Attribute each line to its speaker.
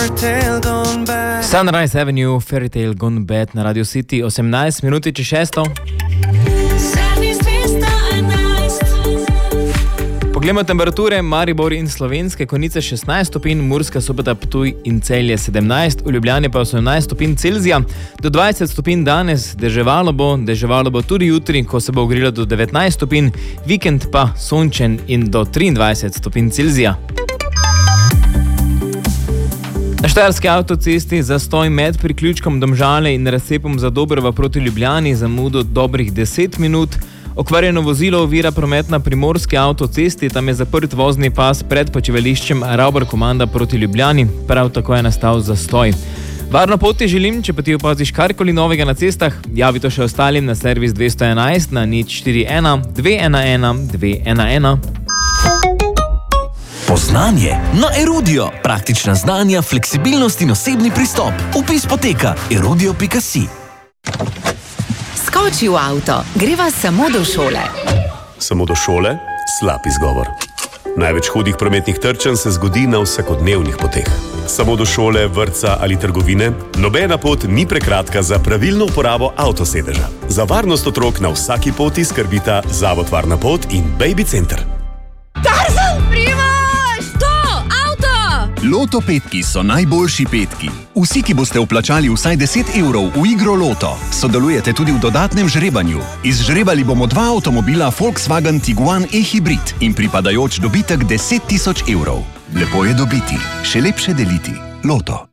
Speaker 1: Sunrise Avenue, Fairy Tale Gone Bad na Radio City, 18 minuti čez 6. Poglejmo temperature. Maribor in Slovenske Konjice 16 stopinj, Murska Sobota, Ptuj in Celje 17, v Ljubljani pa 18 stopinj Celzija, do 20 stopinj danes, deževalo bo tudi jutri, ko se bo ogrelo do 19 stopinj, vikend pa sončen in do 23 stopinj Celzija. Na Štajerski avtocesti zastoj med priključkom Domžale in razcepom Zadobrva proti Ljubljani, zamudo dobrih 10 minut. Okvarjeno vozilo ovira promet na Primorski avtocesti, tam je zaprt vozni pas pred počivališčem Ravbar Komanda proti Ljubljani, prav tako je nastal zastoj. Varno pot ti želim, če pa ti opaziš karkoli novega na cestah, javi to še ostalim na servis 211 na 041 211 211.
Speaker 2: Poznanje na Erudio. Praktična znanja, fleksibilnost in osebni pristop. Vpis poteka erudio.si.
Speaker 3: Skoči v avto, greva samo do šole.
Speaker 4: Samo do šole? Slab izgovor. Največ hudih prometnih trčenj se zgodi na vsakodnevnih poteh. Samo do šole, vrtca ali trgovine? Nobena pot ni prekratka za pravilno uporabo avtosedeža. Za varnost otrok na vsaki poti skrbita Zavod Varna pot in Baby Center.
Speaker 5: Tarzan, Primož!
Speaker 6: Loto petki so najboljši petki. Vsi, ki boste vplačali vsaj 10 evrov v igro Loto, sodelujete tudi v dodatnem žrebanju. Izžrebali bomo 2 avtomobila Volkswagen Tiguan e-hybrid in pripadajoč dobitek 10 000 evrov. Lepo je dobiti, še lepše deliti. Loto.